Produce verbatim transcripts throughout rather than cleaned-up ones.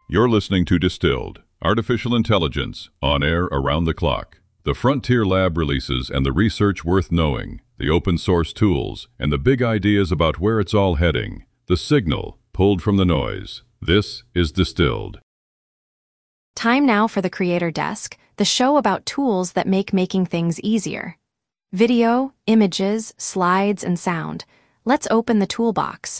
You're listening to Distilled, Artificial Intelligence, on air around the clock. The frontier lab releases and the research worth knowing, the open source tools, and the big ideas about where it's all heading. The signal, pulled from the noise. This is Distilled. Time now for the Creator Desk, the show about tools that make making things easier. Video, images, slides, and sound. Let's open the toolbox.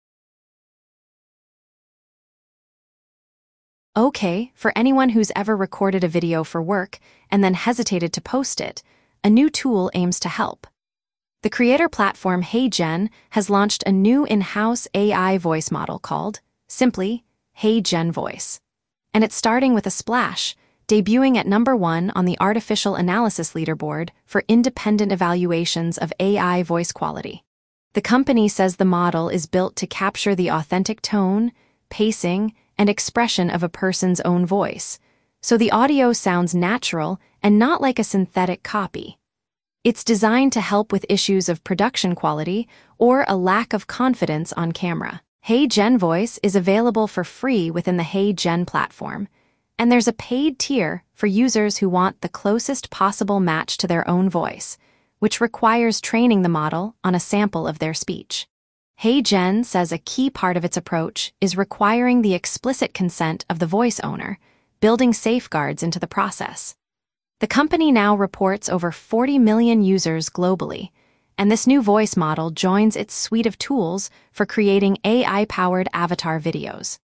Okay, for anyone who's ever recorded a video for work and then hesitated to post it, a new tool aims to help. The creator platform HeyGen has launched a new in-house A I voice model called, simply, HeyGen Voice. And it's starting with a splash, debuting at number one on the Artificial Analysis Leaderboard for independent evaluations of A I voice quality. The company says the model is built to capture the authentic tone, pacing, and expression of a person's own voice, so the audio sounds natural and not like a synthetic copy. It's designed to help with issues of production quality or a lack of confidence on camera. HeyGen Voice is available for free within the HeyGen platform, and there's a paid tier for users who want the closest possible match to their own voice, which requires training the model on a sample of their speech. HeyGen says a key part of its approach is requiring the explicit consent of the voice owner, building safeguards into the process. The company now reports over forty million users globally, and this new voice model joins its suite of tools for creating A I-powered avatar videos.